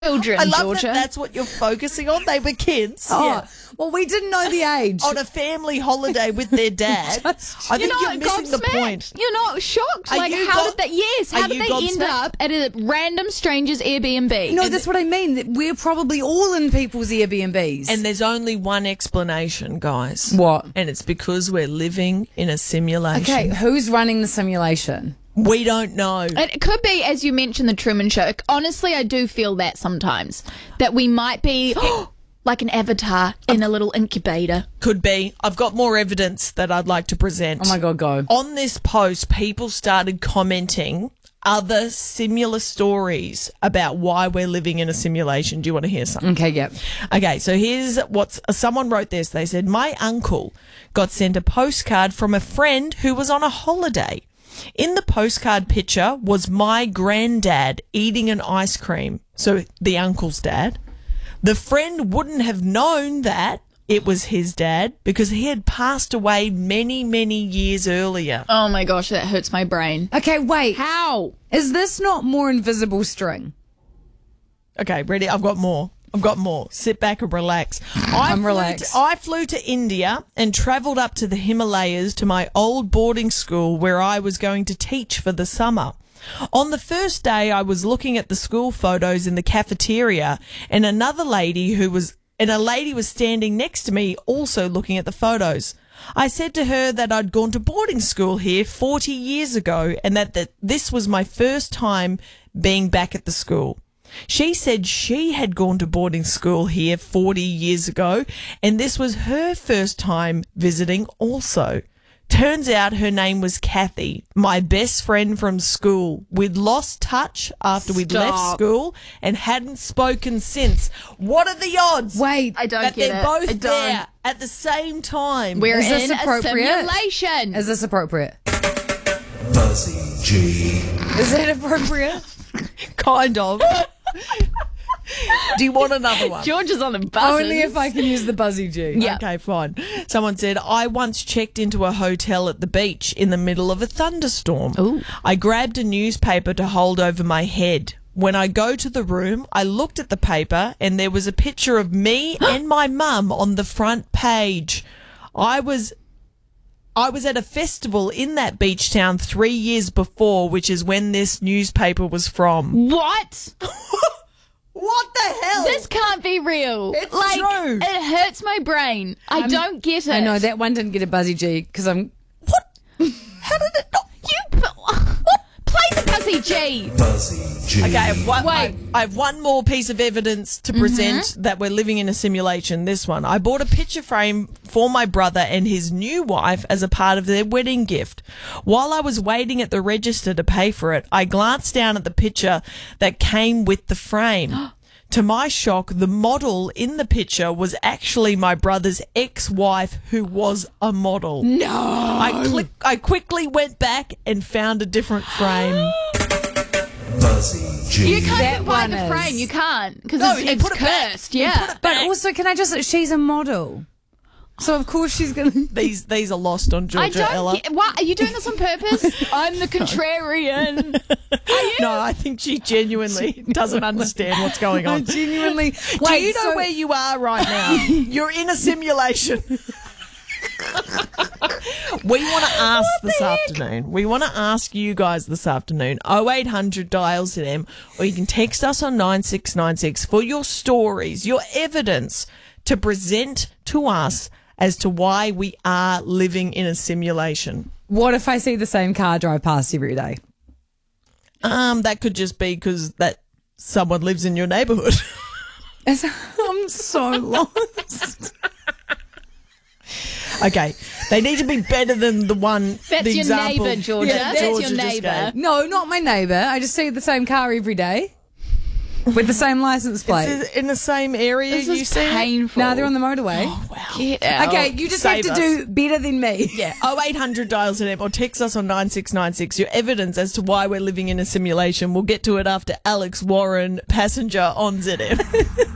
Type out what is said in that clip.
children, I love Georgia. that's what you're focusing on. They were kids. Oh, well, we didn't know the age. On a family holiday with their dad. I think you're missing the point. You're not shocked. Are like, you how got- did that? Yes, are how did you they end gobsmacked? up at a random stranger's Airbnb? No, that's what I mean. That we're probably all in people's Airbnbs. And there's only one explanation, guys. What? And it's because we're living in a simulation. Okay, who's running the simulation? We don't know. And it could be, as you mentioned, the Truman Show. Honestly, I do feel that sometimes. That we might be like an avatar in a little incubator. Could be. I've got more evidence that I'd like to present. Oh my God, go. On this post, people started commenting other similar stories about why we're living in a simulation. Do you want to hear something? Okay, yep. Okay, so here's someone wrote this. They said, my uncle got sent a postcard from a friend who was on a holiday. In the postcard picture was my granddad eating an ice cream. So the uncle's dad. The friend wouldn't have known that it was his dad because he had passed away many, many years earlier. Oh my gosh, that hurts my brain. Okay, wait. How? Is this not more invisible string? Okay, ready? I've got more. Sit back and relax. I'm relaxed. I flew to India and travelled up to the Himalayas to my old boarding school where I was going to teach for the summer. On the first day, I was looking at the school photos in the cafeteria, and a lady was standing next to me also looking at the photos. I said to her that I'd gone to boarding school here 40 years ago and that this was my first time being back at the school. She said she had gone to boarding school here 40 years ago and this was her first time visiting also. Turns out her name was Kathy, my best friend from school. We'd lost touch after we'd left school and hadn't spoken since. What are the odds? Wait, I don't that get they're it. both I don't. there at the same time. We're Is this in appropriate? a simulation. is this appropriate? Buzzy G. Is it appropriate? Kind of. Do you want another one? George is on the buttons. Only if I can use the Buzzy G. Yeah. Okay, fine. Someone said, I once checked into a hotel at the beach in the middle of a thunderstorm. Ooh. I grabbed a newspaper to hold over my head. When I go to the room, I looked at the paper and there was a picture of me and my mum on the front page. I was at a festival in that beach town 3 years before, which is when this newspaper was from. What? What the hell? This can't be real. It's like, true. It hurts my brain. I don't get it. I know that one didn't get a Buzzy G because I'm. What? How did it not? Play the Buzzy G. Buzzy G. Okay, I Wait. have one more piece of evidence to present that we're living in a simulation. This one. I bought a picture frame for my brother and his new wife as a part of their wedding gift. While I was waiting at the register to pay for it, I glanced down at the picture that came with the frame. To my shock, the model in the picture was actually my brother's ex-wife who was a model. No. I quickly went back and found a different frame. Buzzy G. You can't That even buy one the is- frame. You can't because No, he it's put it back. cursed. He Yeah. put it But back. also, can I just? She's a model, so of course she's gonna. These are lost on I Georgia don't Ella. get. What are you doing this on purpose? I'm the contrarian. No, I think she genuinely doesn't understand what's going I on. genuinely. Do you know where you are right now? You're in a simulation. We want to ask this afternoon. We want to ask you guys this afternoon. 0800 dials to them, or you can text us on 9696 for your stories, your evidence to present to us as to why we are living in a simulation. What if I see the same car drive past every day? That could just be because that someone lives in your neighbourhood. I'm so lost. Okay, they need to be better than the one. That's the your example. neighbour, Georgia. Yeah, That's Georgia your just neighbour. gave. No, not my neighbour. I just see the same car every day with the same license plate. Is it in the same area This you is see? painful. No, they're on the motorway. Get out. Okay, you just Save have to us. do better than me. Yeah, 0800 dials to them or text us on 9696. Your evidence as to why we're living in a simulation. We'll get to it after Alex Warren, Passenger on ZM.